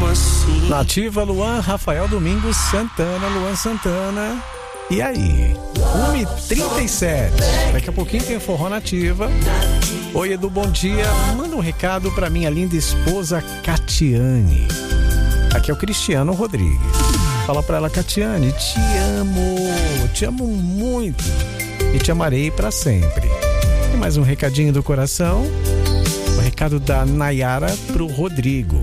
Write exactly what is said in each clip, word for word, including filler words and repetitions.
assim. Nativa, Luan, Rafael Domingos, Santana, Luan Santana. E aí? uma e trinta e sete. Daqui a pouquinho tem forró Nativa. Oi, Edu, bom dia. Manda um recado pra minha linda esposa Catiane. Aqui é o Cristiano Rodrigues. Fala pra ela, Catiane, te amo. Te amo muito. E te amarei pra sempre. E mais um recadinho do coração. O recado da Nayara pro Rodrigo.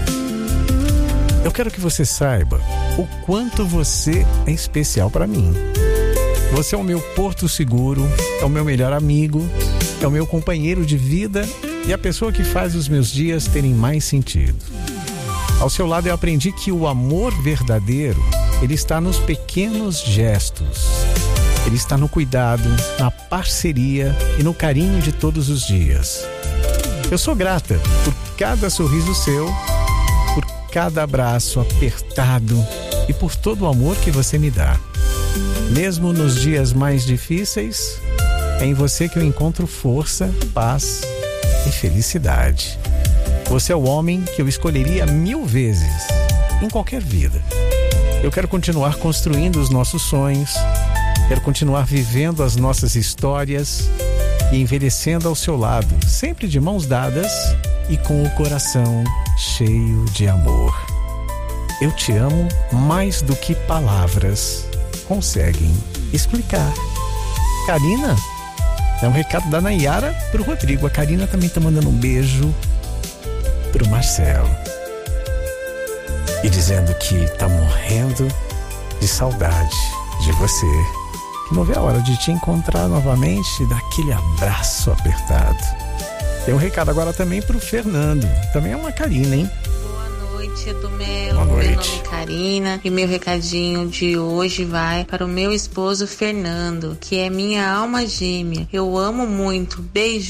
Eu quero que você saiba o quanto você é especial para mim. Você é o meu porto seguro, é o meu melhor amigo, é o meu companheiro de vida e a pessoa que faz os meus dias terem mais sentido. Ao seu lado eu aprendi que o amor verdadeiro, ele está nos pequenos gestos. Ele está no cuidado, na parceria e no carinho de todos os dias. Eu sou grata por cada sorriso seu, por cada abraço apertado e por todo o amor que você me dá. Mesmo nos dias mais difíceis, é em você que eu encontro força, paz e felicidade. Você é o homem que eu escolheria mil vezes em qualquer vida. Eu quero continuar construindo os nossos sonhos, quero continuar vivendo as nossas histórias e envelhecendo ao seu lado, sempre de mãos dadas e com o coração cheio de amor. Eu te amo mais do que palavras conseguem explicar. Karina, é um recado da Nayara pro Rodrigo. A Karina também tá mandando um beijo pro Marcelo e dizendo que tá morrendo de saudade de você, que não vê a hora de te encontrar novamente e dar aquele abraço apertado. Tem um recado agora também pro Fernando. Também é uma Karina, hein? Boa noite, Edu Melo. Boa noite. Meu nome é Karina e meu recadinho de hoje vai para o meu esposo Fernando, que é minha alma gêmea. Eu amo muito. Beijo.